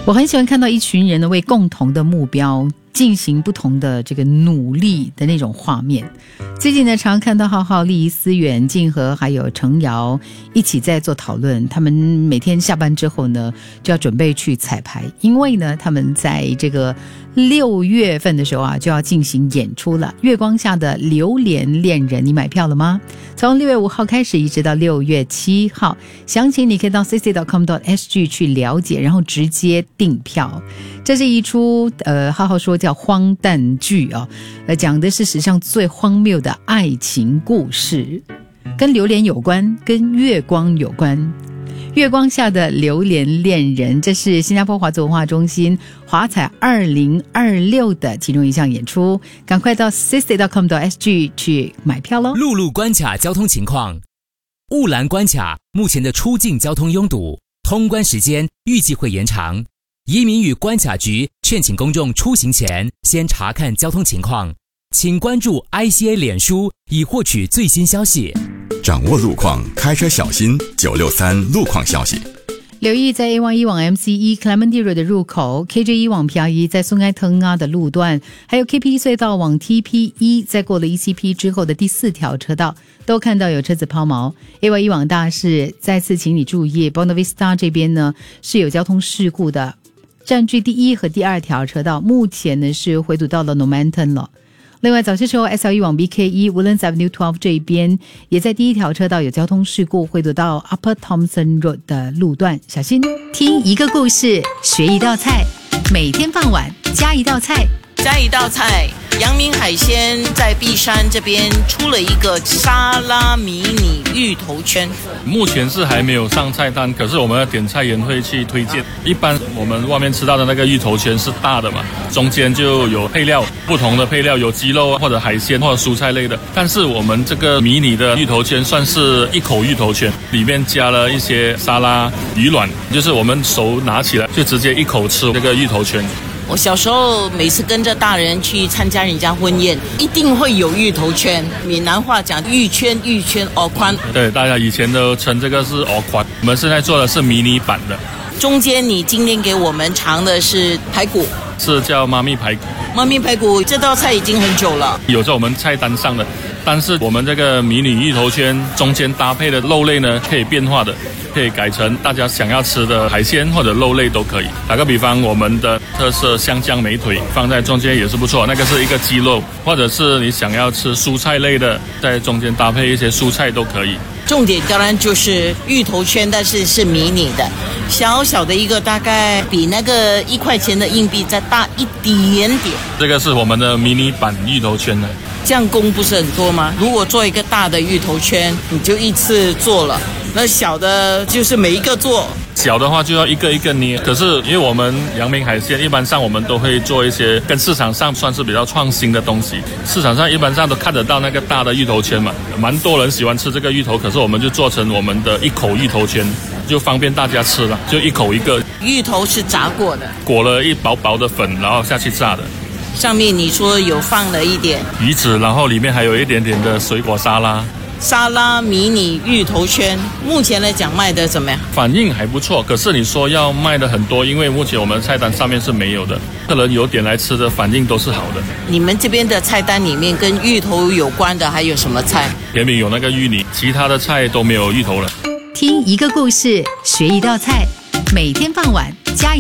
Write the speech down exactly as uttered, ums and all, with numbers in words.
我很喜欢看到一群人呢为共同的目标进行不同的这个努力的那种画面。最近呢，常看到浩浩、丽、思远、静和还有程瑶一起在做讨论。他们每天下班之后呢，就要准备去彩排，因为呢，他们在这个六月份的时候啊，就要进行演出了。月光下的榴莲恋人，你买票了吗？从六月五号开始，一直到六月七号，详情你可以到 c c dot com dot s g 去了解，然后直接订票。这是一出呃，浩浩说叫荒诞剧哦，呃，讲的是史上最荒谬的爱情故事，跟榴莲有关，跟月光有关。月光下的榴莲恋人，这是新加坡华族文化中心华彩二零二六的其中一项演出，赶快到 c c dot com dot s g 去买票咯。 陆路关卡交通情况：雾兰关卡目前的出境交通拥堵，通关时间预计会延长。移民与关卡局劝请公众出行前先查看交通情况，请关注 I C A 脸书以获取最新消息。 掌握路况，开车小心。九六三路况消息。 留意在 A 一 一往 M C 一 Clementi Road 的入口， K J 一 往 P R 一 在松爱腾啊的路段，还有 K P 隧道往 T P 一 在过了 E C P 之后的第四条车道都看到有车子抛锚。 A 一 一往大市再次请你注意， Buona Vista 这边呢是有交通事故的，占据第一和第二条车道，目前呢是回堵到了 Normanton 了。另外早些时候 S L 一 往 B K 一 Woodlands Avenue 十二这边也在第一条车道有交通事故，回堵到 Upper Thomson Road 的路段，小心。听一个故事，学一道菜，每天傍晚加一道菜。 加一道菜，阳明海鲜在碧山这边出了一个沙拉迷你芋头圈， 目前是还没有上菜单，可是我们的点菜员会去推荐。一般我们外面吃到的那个芋头圈是大的嘛，中间就有配料，不同的配料有鸡肉或者海鲜或者蔬菜类的，但是我们这个迷你的芋头圈算是一口芋头圈，里面加了一些沙拉鱼卵，就是我们手拿起来就直接一口吃这个芋头圈。 我小时候每次跟着大人去参加人家婚宴，一定会有芋头圈，闽南话讲芋圈芋圈蚵宽。 对，大家以前都称这个是蚵宽，我们现在做的是迷你版的。 中间你今天给我们尝的是排骨， 是叫妈咪排骨。 妈咪排骨这道菜已经很久了， 有在我们菜单上的，但是我们这个迷你芋头圈中间搭配的肉类呢，可以变化的，可以改成大家想要吃的海鲜或者肉类都可以。打个比方，我们的特色香酱美腿放在中间也是不错，那个是一个鸡肉，或者是你想要吃蔬菜类的，在中间搭配一些蔬菜都可以。 重点当然就是芋头圈，但是是迷你的，小小的一个，大概比那个一块钱的硬币再大一点点。 这个是我们的迷你版芋头圈呢。 这样工不是很多吗？如果做一个大的芋头圈，你就一次做了，那小的就是每一个做。 小的话就要一个一个捏，可是因为我们阳明海鲜一般上我们都会做一些跟市场上算是比较创新的东西，市场上一般上都看得到那个大的芋头圈嘛，蛮多人喜欢吃这个芋头，可是我们就做成我们的一口芋头圈，就方便大家吃了，就一口一个。 芋头是炸过的， 裹了一薄薄的粉，然后下去炸的。 上面你说有放了一点鱼子，然后里面还有一点点的水果沙拉。 沙拉迷你芋头圈，目前来讲卖的怎么样？ 反应还不错，可是你说要卖的很多，因为目前我们菜单上面是没有的，客人有点来吃的反应都是好的。 你们这边的菜单里面跟芋头有关的还有什么菜？ 甜品有那个芋泥，其他的菜都没有芋头了。 听一个故事，学一道菜，每天傍晚加一